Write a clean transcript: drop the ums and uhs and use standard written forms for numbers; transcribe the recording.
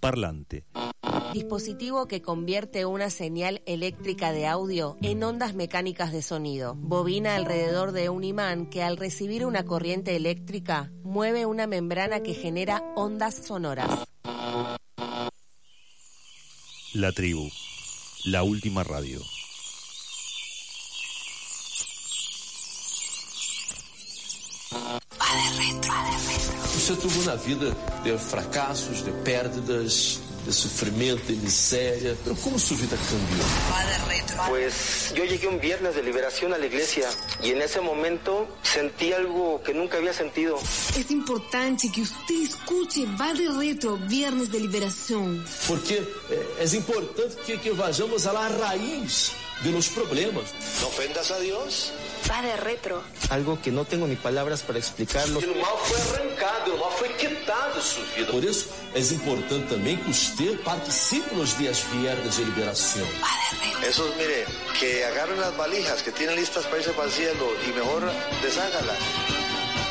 Parlante. Dispositivo que convierte una señal eléctrica de audio en ondas mecánicas de sonido. Bobina alrededor de un imán que al recibir una corriente eléctrica mueve una membrana que genera ondas sonoras. La Tribu, la última radio. Você tuvo na vida de fracassos, de pérdidas, de sufrimiento, de miseria. Pero ¿cómo su vida cambió? Pues yo llegué un viernes de liberación a la iglesia y en ese momento sentí algo que nunca había sentido. Es importante que usted escuche Va de Retro, Viernes de Liberación. Porque es importante que vayamos a la raíz de los problemas. No ofendas a Dios. Va de Retro. Algo que no tengo ni palabras para explicarlo. O mal foi arrancado, o mal foi quitado de sua vida. Por isso, é importante também que usted participe nos días viernes de liberación. Esos, mire, que agarren las valijas que tienen listas para irse para el cielo y mejor deshágalas.